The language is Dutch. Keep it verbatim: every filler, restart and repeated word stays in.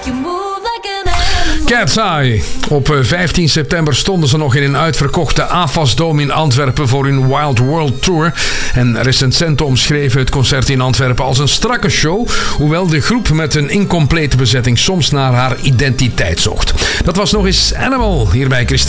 Cat's Eye. Op vijftien september stonden ze nog in een uitverkochte AFAS-dome in Antwerpen voor hun Wild World Tour. En recensenten omschreven het concert in Antwerpen als een strakke show, hoewel de groep met een incomplete bezetting soms naar haar identiteit zocht. Dat was nog eens Animal, hier bij Christine.